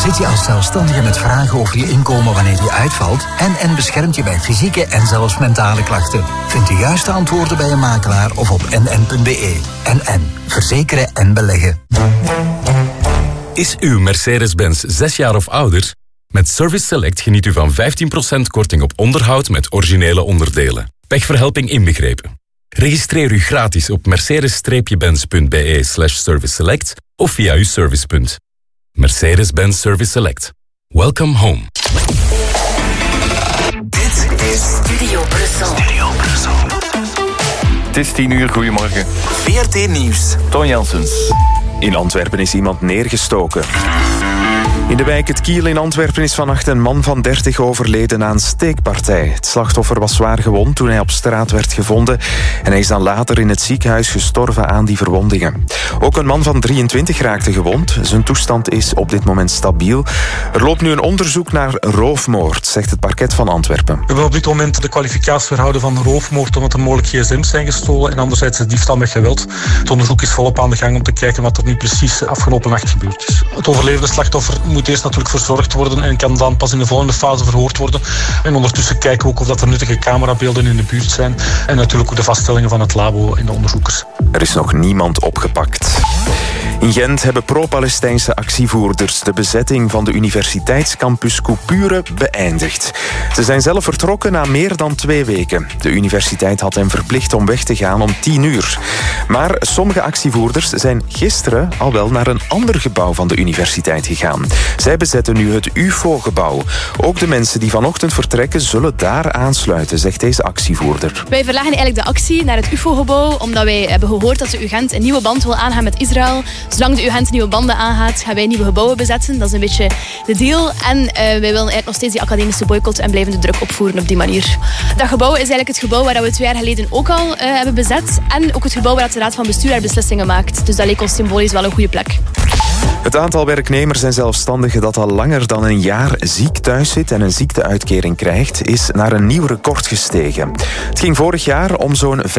Zit je als zelfstandige met vragen over je inkomen wanneer die uitvalt? NN beschermt je bij fysieke en zelfs mentale klachten. Vind de juiste antwoorden bij een makelaar of op nn.be. NN. Verzekeren en beleggen. Is uw Mercedes-Benz 6 jaar of ouder? Met Service Select geniet u van 15% korting op onderhoud met originele onderdelen. Pechverhelping inbegrepen. Registreer u gratis op mercedes-benz.be/service select of via uw servicepunt. Mercedes-Benz Service Select. Welcome home. Dit is Studio Brussel. Het is 10 uur, goedemorgen. VRT Nieuws. Toon Janssens. In Antwerpen is iemand neergestoken. In de wijk Het Kiel in Antwerpen is vannacht een man van 30 overleden na een steekpartij. Het slachtoffer was zwaar gewond toen hij op straat werd gevonden en hij is dan later in het ziekenhuis gestorven aan die verwondingen. Ook een man van 23 raakte gewond. Zijn toestand is op dit moment stabiel. Er loopt nu een onderzoek naar roofmoord, zegt het parket van Antwerpen. We hebben op dit moment de kwalificatie verhouden van roofmoord omdat er mogelijk gsm's zijn gestolen en anderzijds de diefstal met geweld. Het onderzoek is volop aan de gang om te kijken wat er nu precies afgelopen nacht gebeurd is. Het overlevende slachtoffer moet eerst natuurlijk verzorgd worden en kan dan pas in de volgende fase verhoord worden. En ondertussen kijken we ook of dat er nuttige camerabeelden in de buurt zijn en natuurlijk ook de vaststellingen van het labo en de onderzoekers. Er is nog niemand opgepakt. In Gent hebben pro-Palestijnse actievoerders de bezetting van de universiteitscampus Coupure beëindigd. Ze zijn zelf vertrokken na meer dan 2 weken. De universiteit had hen verplicht om weg te gaan om 10 uur. Maar sommige actievoerders zijn gisteren al wel naar een ander gebouw van de universiteit gegaan. Zij bezetten nu het UFO-gebouw. Ook de mensen die vanochtend vertrekken zullen daar aansluiten, zegt deze actievoerder. Wij verleggen eigenlijk de actie naar het UFO-gebouw omdat wij hebben gehoord dat de UGent een nieuwe band wil aangaan met Israël. Zolang de UGent nieuwe banden aangaat, gaan wij nieuwe gebouwen bezetten. Dat is een beetje de deal. En wij willen eigenlijk nog steeds die academische boycott en blijven de druk opvoeren op die manier. Dat gebouw is eigenlijk het gebouw waar we 2 jaar geleden ook al hebben bezet. En ook het gebouw waar de Raad van Bestuur haar beslissingen maakt. Dus dat leek ons symbolisch wel een goede plek. Het aantal werknemers en zelfstandigen dat al langer dan een jaar ziek thuis zit en een ziekteuitkering krijgt, is naar een nieuw record gestegen. Het ging vorig jaar om zo'n 576.000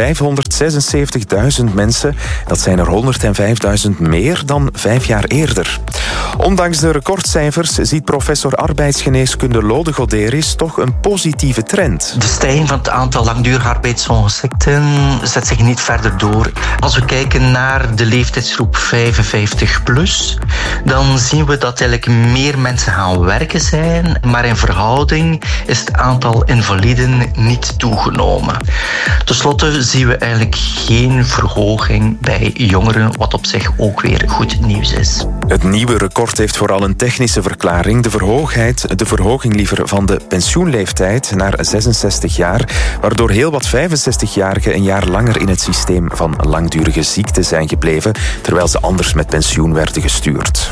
mensen. Dat zijn er 105.000 meer dan 5 jaar eerder. Ondanks de recordcijfers ziet professor arbeidsgeneeskunde Lode Goderis toch een positieve trend. De stijging van het aantal langdurige arbeidsongeschikten zet zich niet verder door. Als we kijken naar de leeftijdsgroep 55+, dan zien we dat eigenlijk meer mensen gaan werken zijn, maar in verhouding is het aantal invaliden niet toegenomen. Ten slotte zien we eigenlijk geen verhoging bij jongeren, wat op zich ook weer goed nieuws is. Het nieuwe record heeft vooral een technische verklaring. De verhoging liever van de pensioenleeftijd naar 66 jaar, waardoor heel wat 65-jarigen een jaar langer in het systeem van langdurige ziekte zijn gebleven, terwijl ze anders met pensioen werden gestuurd.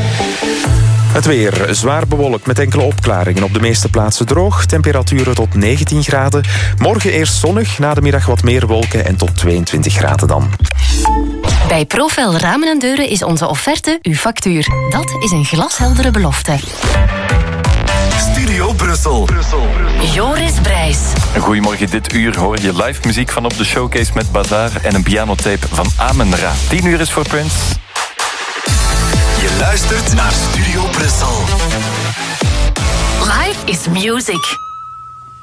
Het weer. Zwaar bewolkt met enkele opklaringen. Op de meeste plaatsen droog. Temperaturen tot 19 graden. Morgen eerst zonnig, na de middag wat meer wolken en tot 22 graden dan. Bij Profel Ramen en Deuren is onze offerte uw factuur. Dat is een glasheldere belofte. Studio Brussel. Joris Brijs. Goedemorgen, dit uur hoor je live muziek van op de showcase met Bazaar en een pianotape van Amen-Ra. 10 uur is voor Prince. Je luistert naar Studio Brussel. Live is music.